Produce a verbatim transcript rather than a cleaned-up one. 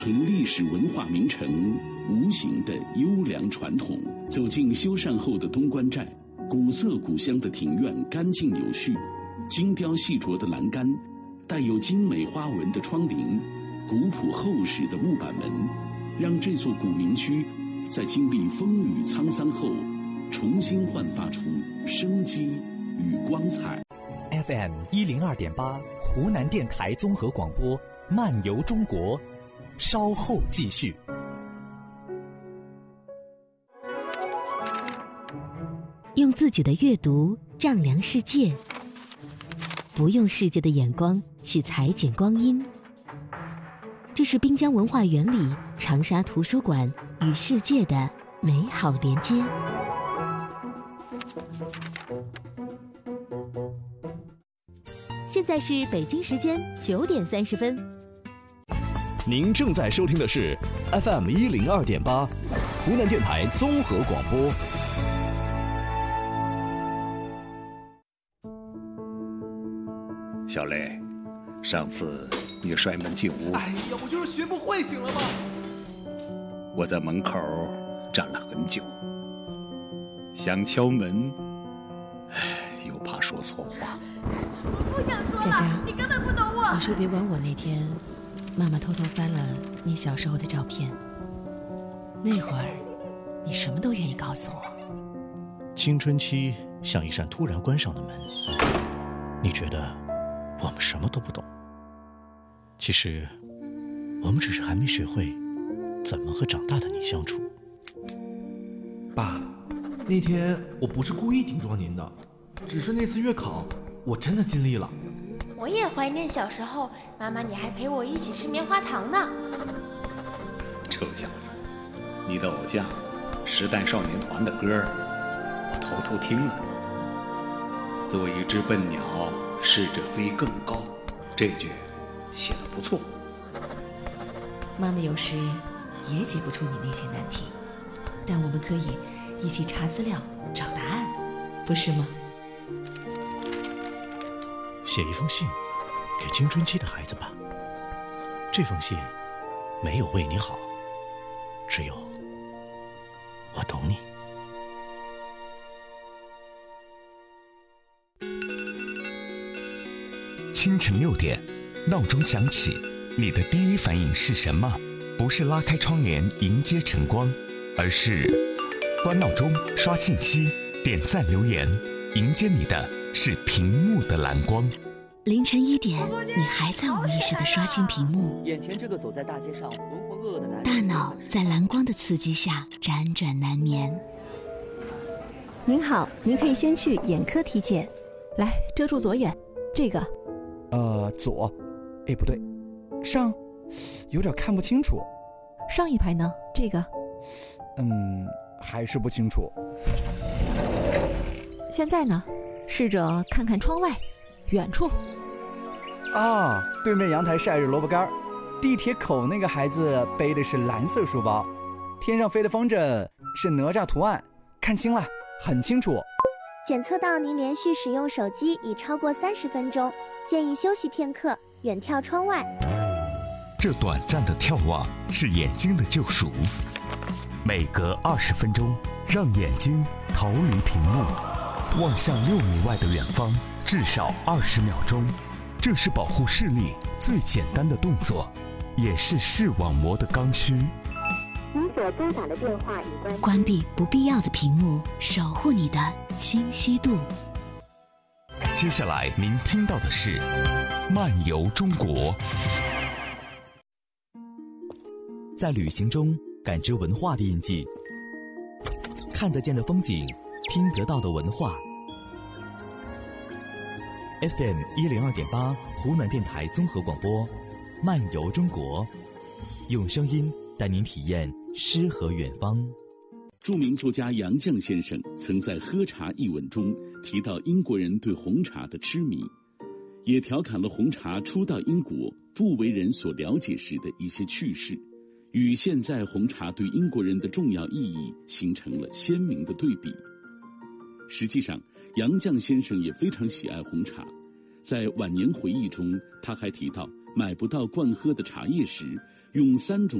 纯历史文化名城，无形的优良传统。走进修缮后的东关寨，古色古香的庭院干净有序，精雕细琢的栏杆，带有精美花纹的窗棂，古朴厚实的木板门，让这座古民区在经历风雨沧桑后，重新焕发出生机与光彩。 F M 一零二点八，湖南电台综合广播，漫游中国，稍后继续。 用自己的阅读丈量世界，不用世界的眼光去裁剪光阴。这是滨江文化园里长沙图书馆与世界的美好连接。现在是北京时间九点三十分。 您正在收听的是 F M 一零二点八，湖南电台综合广播。 小雷，上次你摔门进屋， 哎呀，我就是学不会，行了吗？ 我在门口站了很久，想敲门，唉，又怕说错话。 我不想说了， 佳佳， 你根本不懂我。 你说别管我。那天，妈妈偷偷翻了你小时候的照片，那会儿，你什么都愿意告诉我。 青春期像一扇突然关上的门，你觉得我们什么都不懂，其实我们只是还没学会怎么和长大的你相处。 爸，那天我不是故意顶撞您的，只是那次月考我真的尽力了。 我也怀念小时候，妈妈你还陪我一起吃棉花糖呢。 臭小子，你的偶像时代少年团的歌我偷偷听了。做一只笨鸟，试着飞更高，这句写得不错。 妈妈有时也解不出你那些难题，但我们可以一起查资料找答案，不是吗？ 写一封信给青春期的孩子吧，这封信没有为你好，只有我懂你。 清晨六点，闹钟响起，你的第一反应是什么？不是拉开窗帘迎接晨光，而是关闹钟、刷信息、点赞留言，迎接你的是屏幕的蓝光。 凌晨一点，你还在无意识地刷新屏幕， 眼前这个走在大街上浑浑噩噩的男人， 大脑在蓝光的刺激下辗转难眠。 您好，您可以先去眼科体检。 来，遮住左眼，这个。 呃，左，哎，不对，上，有点看不清楚。 上一排呢？这个。 嗯，还是不清楚。 现在呢？试着看看窗外，远处。 啊，对面阳台晒着萝卜干，地铁口那个孩子背的是蓝色书包，天上飞的风筝是哪吒图案，看清了，很清楚。 检测到您连续使用手机已超过三十分钟，建议休息片刻，远眺窗外。 这短暂的眺望是眼睛的救赎，每隔二十分钟，让眼睛逃离屏幕，望向六米外的远方，至少二十秒钟。这是保护视力最简单的动作，也是视网膜的刚需。 您所拨打的电话已关机。 关闭不必要的屏幕，守护你的清晰度。 接下来您听到的是漫游中国。 在旅行中感知文化的印记，看得见的风景，听得到的文化。F M 一零二点八，湖南电台综合广播，漫游中国，用声音带您体验诗和远方。 著名作家杨绛先生曾在《喝茶》一文中提到英国人对红茶的痴迷，也调侃了红茶初到英国不为人所了解时的一些趣事，与现在红茶对英国人的重要意义形成了鲜明的对比。实际上，杨绛先生也非常喜爱红茶，在晚年回忆中，他还提到买不到惯喝的茶叶时， 用三种